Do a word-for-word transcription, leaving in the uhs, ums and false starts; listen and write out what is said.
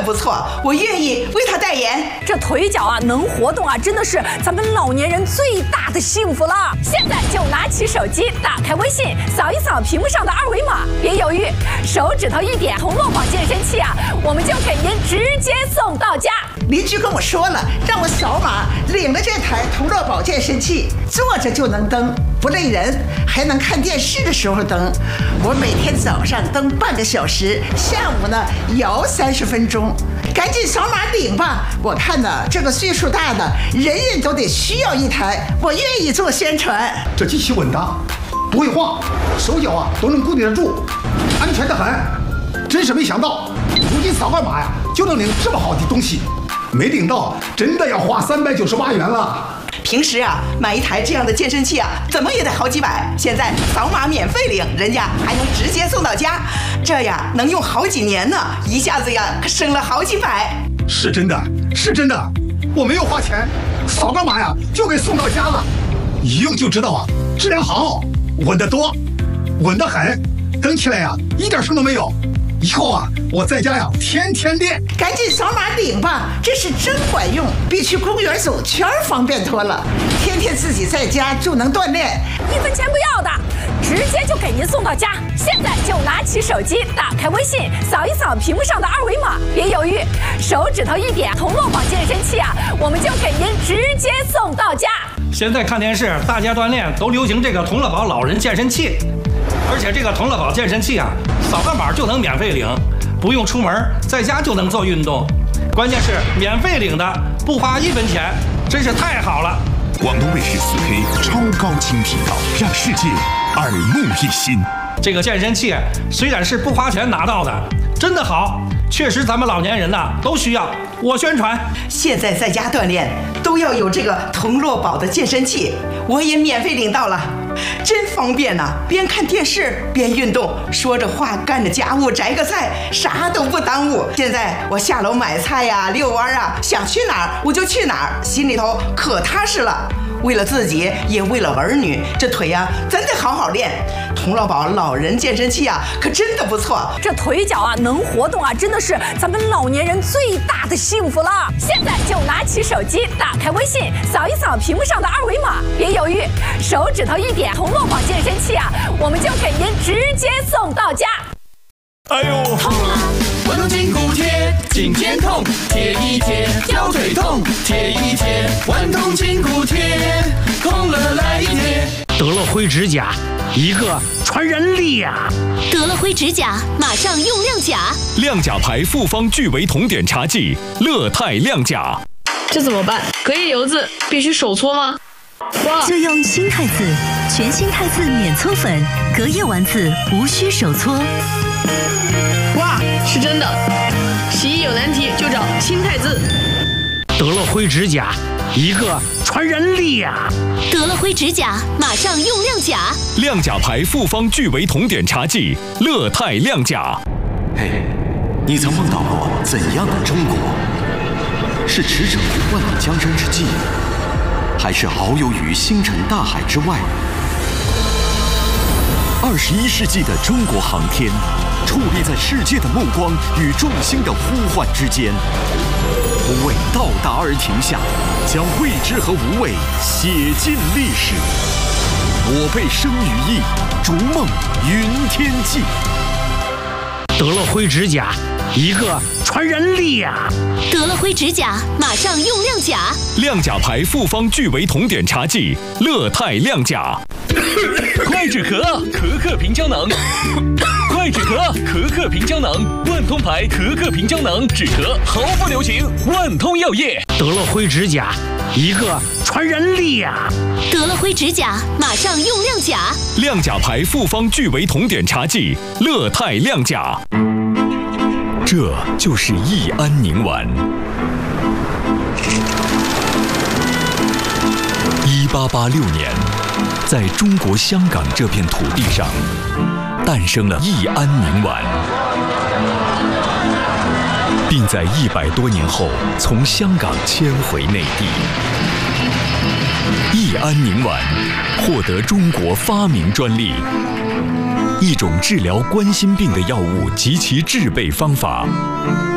不错，我愿意为他代言。 这腿脚啊，能活动啊，真的是咱们老年人最大的幸福了。现在就拿起手机，打开微信，扫一扫屏幕上的二维码，别犹豫，手指头一点，同乐宝健身器啊，我们就给您直接送到家。 邻居跟我说了，让我扫码领了这台同乐宝健身器，坐着就能蹬，不累人，还能看电视的时候蹬。我每天早上蹬半个小时，下午呢摇三十分钟。赶紧扫码领吧！我看呢，这个岁数大的人人都得需要一台，我愿意做宣传。 这机器稳当，不会晃，手脚啊都能固定得住，安全得很。真是没想到，如今扫个码呀就能领这么好的东西，没领到真的要花三百九十八元了。 平时啊，买一台这样的健身器啊，怎么也得好几百。现在扫码免费领，人家还能直接送到家，这呀能用好几年呢，一下子呀可省了好几百。 是真的，是真的，我没有花钱，扫个码呀就给送到家了，一用就知道啊，质量好，稳得多，稳得很，蹬起来呀一点声都没有。以后啊，我在家呀天天练。 赶紧扫码领吧，这是真管用，比去公园走圈方便多了。天天自己在家就能锻炼， 一分钱不要的，直接就给您送到家。现在就拿起手机，打开微信，扫一扫屏幕上的二维码，别犹豫，手指头一点，同乐宝健身器啊，我们就给您直接送到家。 现在看电视，大家锻炼都流行这个同乐宝老人健身器。而且这个同乐宝健身器啊，扫个码就能免费领，不用出门，在家就能做运动。关键是免费领的，不花一分钱，真是太好了。 广东卫视四 K 超高清频道，让世界耳目一新。 这个健身器虽然是不花钱拿到的，真的好，确实咱们老年人呐都需要。我宣传， 现在在家锻炼都要有这个同乐宝的健身器，我也免费领到了。真方便呐、啊！边看电视边运动，说着话干着家务，摘个菜，啥都不耽误。现在我下楼买菜呀、啊、遛弯啊，想去哪儿我就去哪儿，心里头可踏实了。为了自己，也为了儿女，这腿呀、啊、真得好好练。同乐宝老人健身器啊，可真的不错。 这腿脚啊能活动啊，真的是咱们老年人最大的幸福了。现在就拿起手机，打开微信，扫一扫屏幕上的二维码，别犹豫，手指头一点，同乐宝健身器啊，我们就给您直接送到家。 哎呦，痛啊！滚动筋骨贴，颈肩痛，贴一贴；腰腿痛，贴一贴。滚动筋骨贴，痛了来一贴。 得乐辉指甲，一个传染力啊！ 得乐辉指甲，马上用亮甲。 亮甲牌复方聚维酮碘茶剂，乐泰亮甲。 这怎么办？隔夜油渍必须手搓吗？ 就用新汰渍，全新汰渍免搓粉，隔夜丸子无需手搓。 哇，是真的！洗衣有难题就找新汰渍。 得乐辉指甲，一个传染力啊！ 得乐辉指甲，马上用亮甲。 亮甲牌复方聚维酮碘茶剂，乐泰亮甲。 嘿，你曾梦到过怎样的中国？是驰骋于万里江山之际，还是遨游于星辰大海之外？二十一世纪的中国航天，矗立在世界的目光与众星的呼唤之间。不为到达而停下，将未知和无畏写进历史。我辈生于意，逐梦云天际。 得乐辉指甲，一个传染力啊！ 得乐辉指甲，马上用亮甲。 亮甲牌复方聚维酮碘茶剂，乐泰亮甲。 快止咳，咳咳平胶囊。快止咳，咳咳平胶囊。万通牌咳咳平胶囊，止咳毫不留情。万通药业。 得乐辉指甲，一个传染力啊！ 得乐辉指甲，马上用亮甲。 亮甲牌复方聚维酮碘茶剂，乐泰亮甲。这就是益安宁丸。一八八六年，在中国香港这片土地上，诞生了益安宁丸，并在一百多年后从香港迁回内地。益安宁丸获得中国发明专利，一种治疗冠心病的药物及其制备方法，